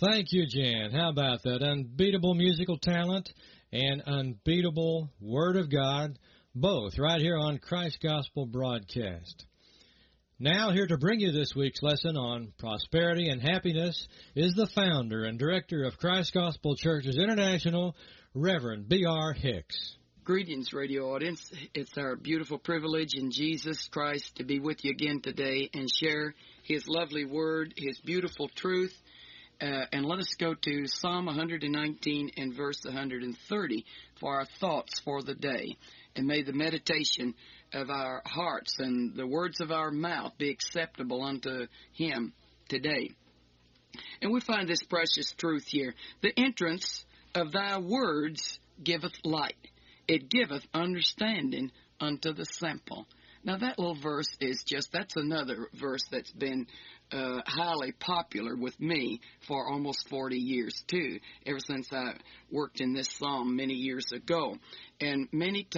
Thank you, Jan. How about that? Unbeatable musical talent and unbeatable Word of God, both right here on Christ Gospel Broadcast. Now, here to bring you this week's lesson on prosperity and happiness is the founder and director of Christ Gospel Churches International, Reverend B.R. Hicks. Greetings, radio audience. It's our beautiful privilege in Jesus Christ to be with you again today and share His lovely Word, His beautiful truth. And let us go to Psalm 119 and verse 130 for our thoughts for the day. And may the meditation of our hearts and the words of our mouth be acceptable unto Him today. And we find this precious truth here. The entrance of thy words giveth light. It giveth understanding unto the simple. Now that little verse that's another verse that's been highly popular with me for almost 40 years too, ever since I worked in this psalm many years ago. And many